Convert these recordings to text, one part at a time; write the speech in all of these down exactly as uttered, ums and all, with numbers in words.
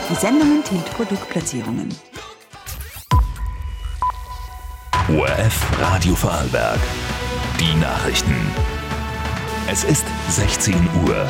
Die Sendung enthält Produktplatzierungen. O R F Radio Vorarlberg. Die Nachrichten. Es ist sechzehn Uhr.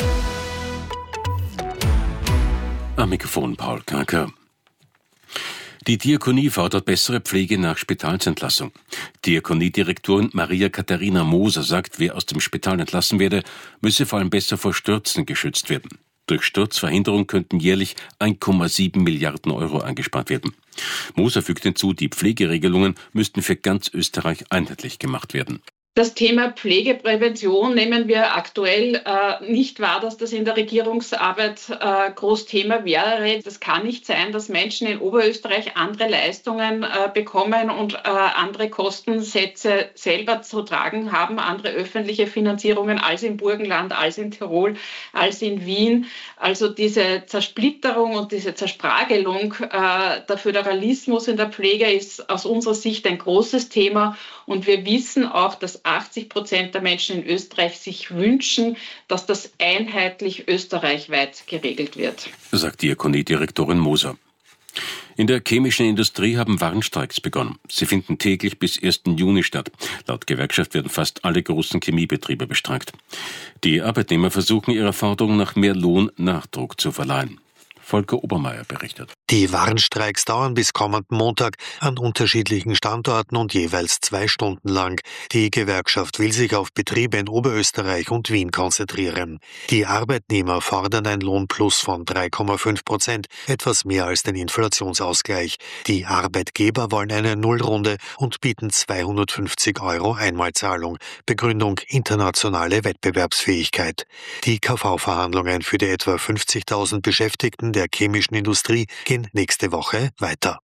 Am Mikrofon Paul Kaker. Die Diakonie fordert bessere Pflege nach Spitalsentlassung. Diakoniedirektorin Maria Katharina Moser sagt, wer aus dem Spital entlassen werde, müsse vor allem besser vor Stürzen geschützt werden. Durch Sturzverhinderung könnten jährlich eins Komma sieben Milliarden Euro eingespart werden. Moser fügt hinzu, die Pflegeregelungen müssten für ganz Österreich einheitlich gemacht werden. Das Thema Pflegeprävention nehmen wir aktuell äh, nicht wahr, dass das in der Regierungsarbeit äh, groß Thema wäre. Das kann nicht sein, dass Menschen in Oberösterreich andere Leistungen äh, bekommen und äh, andere Kostensätze selber zu tragen haben, andere öffentliche Finanzierungen als im Burgenland, als in Tirol, als in Wien. Also diese Zersplitterung und diese Zerspragelung, äh, der Föderalismus in der Pflege ist aus unserer Sicht ein großes Thema. Und wir wissen auch, dass achtzig Prozent der Menschen in Österreich sich wünschen, dass das einheitlich österreichweit geregelt wird, sagt Diakoniedirektorin Moser. In der chemischen Industrie haben Warnstreiks begonnen. Sie finden täglich bis ersten Juni statt. Laut Gewerkschaft werden fast alle großen Chemiebetriebe bestreikt. Die Arbeitnehmer versuchen, ihrer Forderung nach mehr Lohn Nachdruck zu verleihen. Volker Obermeier berichtet. Die Warnstreiks dauern bis kommenden Montag an unterschiedlichen Standorten und jeweils zwei Stunden lang. Die Gewerkschaft will sich auf Betriebe in Oberösterreich und Wien konzentrieren. Die Arbeitnehmer fordern ein Lohnplus von drei Komma fünf Prozent, etwas mehr als den Inflationsausgleich. Die Arbeitgeber wollen eine Nullrunde und bieten zweihundertfünfzig Euro Einmalzahlung. Begründung internationale Wettbewerbsfähigkeit. Die K V-Verhandlungen für die etwa fünfzigtausend Beschäftigten der chemischen Industrie gehen nächste Woche weiter.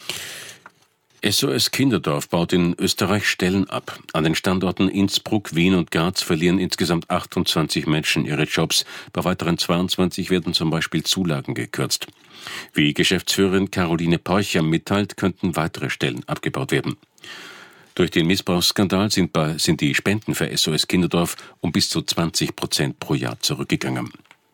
S O S Kinderdorf baut in Österreich Stellen ab. An den Standorten Innsbruck, Wien und Graz verlieren insgesamt achtundzwanzig Menschen ihre Jobs. Bei weiteren zweiundzwanzig werden zum Beispiel Zulagen gekürzt. Wie Geschäftsführerin Caroline Peucher mitteilt, könnten weitere Stellen abgebaut werden. Durch den Missbrauchsskandal sind, bei, sind die Spenden für S O S Kinderdorf um bis zu zwanzig Prozent pro Jahr zurückgegangen.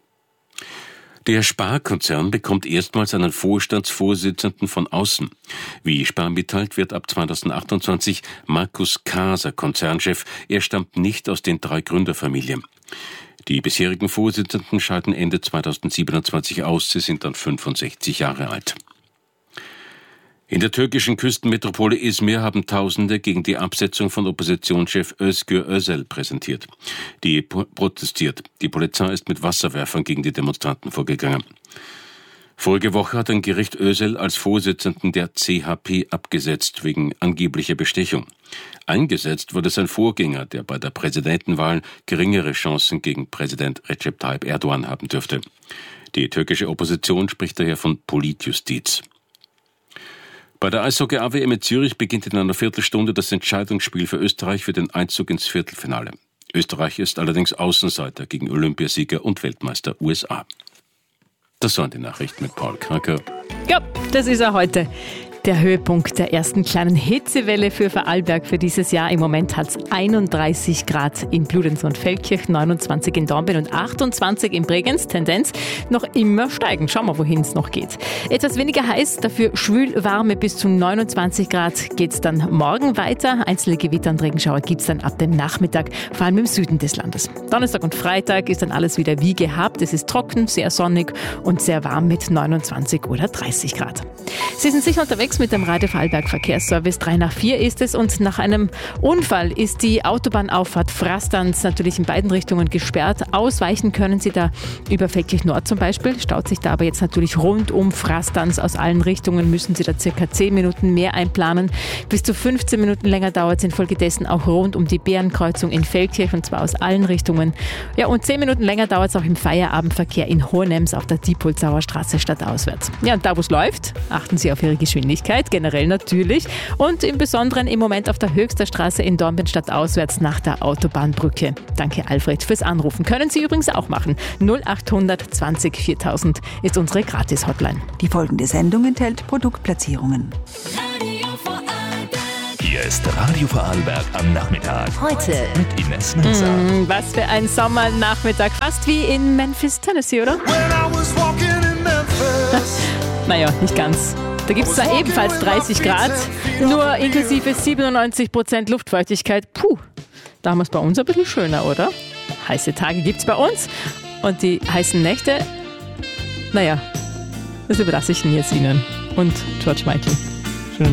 Der Spar-Konzern bekommt erstmals einen Vorstandsvorsitzenden von außen. Wie Spar mitteilt, wird ab zweitausendachtundzwanzig Markus Kaser Konzernchef. Er stammt nicht aus den drei Gründerfamilien. Die bisherigen Vorsitzenden scheiden Ende zweitausendsiebenundzwanzig aus. Sie sind dann fünfundsechzig Jahre alt. In der türkischen Küstenmetropole Izmir haben Tausende gegen die Absetzung von Oppositionschef Özgür Özel präsentiert. Die po- protestiert. Die Polizei ist mit Wasserwerfern gegen die Demonstranten vorgegangen. Vorige Woche hat ein Gericht Özel als Vorsitzenden der C H P abgesetzt, wegen angeblicher Bestechung. Eingesetzt wurde sein Vorgänger, der bei der Präsidentenwahl geringere Chancen gegen Präsident Recep Tayyip Erdogan haben dürfte. Die türkische Opposition spricht daher von Politjustiz. Bei der Eishockey-A W M in Zürich beginnt in einer Viertelstunde das Entscheidungsspiel für Österreich für den Einzug ins Viertelfinale. Österreich ist allerdings Außenseiter gegen Olympiasieger und Weltmeister U S A. Das waren die Nachrichten mit Paul Kracker. Ja, das ist er heute. Der Höhepunkt der ersten kleinen Hitzewelle für Vorarlberg für dieses Jahr. Im Moment hat es einunddreißig Grad in Bludenz und Feldkirch, neunundzwanzig in Dornbirn und achtundzwanzig in Bregenz. Tendenz noch immer steigen. Schauen wir, wohin es noch geht. Etwas weniger heiß, dafür schwül warme bis zu neunundzwanzig Grad geht es dann morgen weiter. Einzelne Gewitter und Regenschauer gibt es dann ab dem Nachmittag, vor allem im Süden des Landes. Donnerstag und Freitag ist dann alles wieder wie gehabt. Es ist trocken, sehr sonnig und sehr warm mit neunundzwanzig oder dreißig Grad. Sie sind sicher unterwegs mit dem Radio Vorarlberg Verkehrsservice. drei nach vier ist es und nach einem Unfall ist die Autobahnauffahrt Frastanz natürlich in beiden Richtungen gesperrt. Ausweichen können Sie da über Feldkirch Nord zum Beispiel. Staut sich da aber jetzt natürlich rund um Frastanz aus allen Richtungen, müssen Sie da circa zehn Minuten mehr einplanen. Bis zu fünfzehn Minuten länger dauert es infolgedessen auch rund um die Bärenkreuzung in Feldkirch und zwar aus allen Richtungen. Ja, und zehn Minuten länger dauert es auch im Feierabendverkehr in Hohenems auf der Diepholzauer Straße stadtauswärts. Ja, und da wo es läuft, achten Sie auf Ihre Geschwindigkeit, generell natürlich und im Besonderen im Moment auf der Höchster Straße in Dornbirn stadtauswärts nach der Autobahnbrücke. Danke Alfred fürs Anrufen. Können Sie übrigens auch machen. null achthundert zwanzig viertausend ist unsere Gratis-Hotline. Die folgende Sendung enthält Produktplatzierungen. Hier ist Radio Vorarlberg am Nachmittag. Heute mit Ines Menzer. Mm, was für ein Sommernachmittag. Fast wie in Memphis, Tennessee, oder? Naja, nicht ganz. Da gibt es zwar ebenfalls dreißig Grad, nur inklusive siebenundneunzig Prozent Luftfeuchtigkeit. Puh, da haben wir es bei uns ein bisschen schöner, oder? Heiße Tage gibt es bei uns und die heißen Nächte, naja, das überlasse ich jetzt Ihnen und George Michael.